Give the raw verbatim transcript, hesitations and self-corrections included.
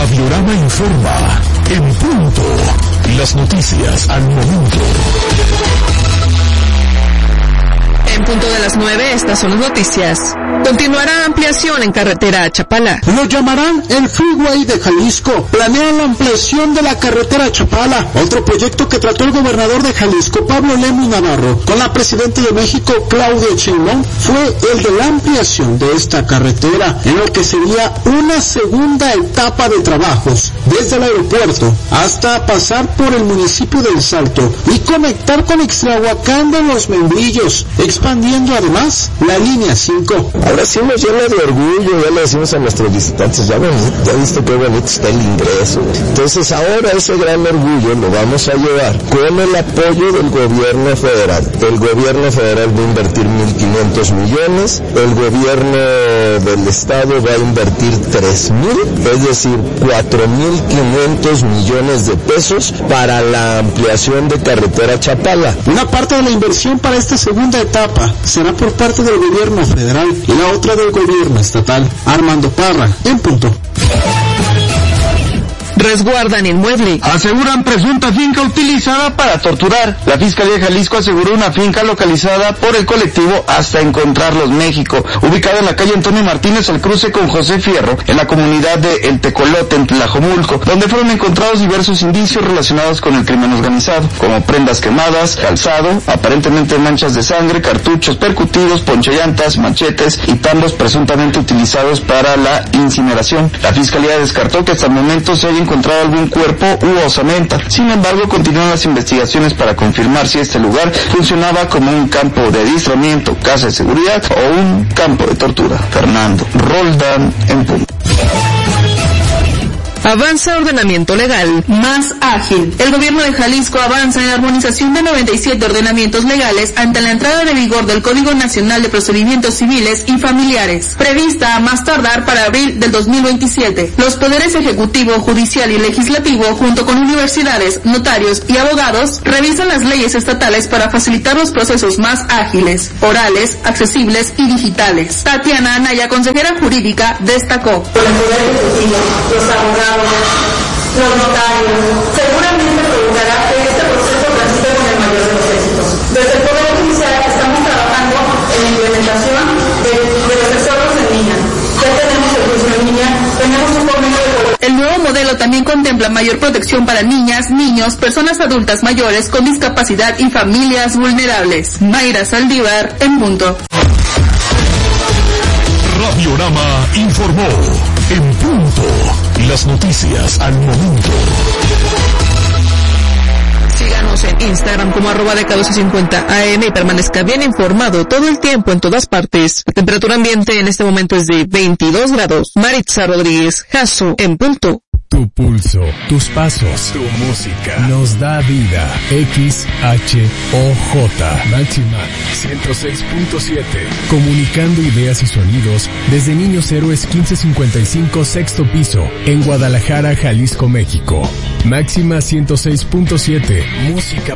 Radiorama informa en punto. Las noticias al momento. En punto de las nueve, estas son las noticias. Continuará ampliación en carretera a Chapala. Lo llamarán el Freeway de Jalisco. Planean la ampliación de la carretera a Chapala. Otro proyecto que trató el gobernador de Jalisco, Pablo Lemus Navarro, con la presidenta de México, Claudia Sheinbaum, fue el de la ampliación de esta carretera, en lo que sería una segunda etapa de trabajos, desde el aeropuerto hasta pasar por el municipio del Salto y conectar con Ixtlahuacán de los Membrillos, expandiendo además la línea cinco. Ahora sí nos llena de orgullo, ya le decimos a nuestros visitantes, ya, ya viste qué bonito está el ingreso. Entonces ahora ese gran orgullo lo vamos a llevar con el apoyo del gobierno federal. El gobierno federal va a invertir mil quinientos millones, el gobierno del estado va a invertir tres mil, es decir, cuatro mil quinientos millones de pesos para la ampliación de carretera Chapala. Una parte de la inversión para esta segunda etapa será por parte del gobierno federal y la otra del gobierno estatal. Armando Parra, en punto. Resguardan inmueble. Aseguran presunta finca utilizada para torturar. La Fiscalía de Jalisco aseguró una finca localizada por el colectivo Hasta Encontrarlos México, ubicada en la calle Antonio Martínez al cruce con José Fierro, en la comunidad de El Tecolote, en Tlajomulco, donde fueron encontrados diversos indicios relacionados con el crimen organizado, como prendas quemadas, calzado, aparentemente manchas de sangre, cartuchos percutidos, ponchollantas, machetes y tambos presuntamente utilizados para la incineración. La Fiscalía descartó que hasta el momento se haya encontrado algún cuerpo u osamenta. Sin embargo, continúan las investigaciones para confirmar si este lugar funcionaba como un campo de adiestramiento, casa de seguridad o un campo de tortura. Fernando Roldán, en punto. Avanza ordenamiento legal más ágil. El gobierno de Jalisco avanza en la armonización de noventa y siete ordenamientos legales ante la entrada de vigor del Código Nacional de Procedimientos Civiles y Familiares, prevista a más tardar para abril del dos mil veintisiete. Los poderes ejecutivo, judicial y legislativo, junto con universidades, notarios y abogados, revisan las leyes estatales para facilitar los procesos más ágiles, orales, accesibles y digitales. Tatiana Anaya, consejera jurídica, destacó: Por el poder ejecutivo, los abogados, los notarios, seguramente provocará que este proceso transite con el mayor de los éxitos. Desde el Poder Judicial estamos trabajando en la implementación de, de los tesoros en línea. Ya tenemos el juicio en línea, tenemos un convenio de... El nuevo modelo también contempla mayor protección para niñas, niños, personas adultas mayores con discapacidad y familias vulnerables. Mayra Saldívar, en punto. Radiorama informó en punto. Las noticias al momento. Síganos en Instagram como arroba de catorce cincuenta A M y permanezca bien informado todo el tiempo en todas partes. La temperatura ambiente en este momento es de veintidós grados. Maritza Rodríguez, Jasso, en punto. Tu pulso, tus pasos, tu música, nos da vida. X H O J, Máxima ciento seis punto siete, comunicando ideas y sonidos desde Niños Héroes quince cincuenta y cinco, sexto piso, en Guadalajara, Jalisco, México. Máxima ciento seis punto siete, música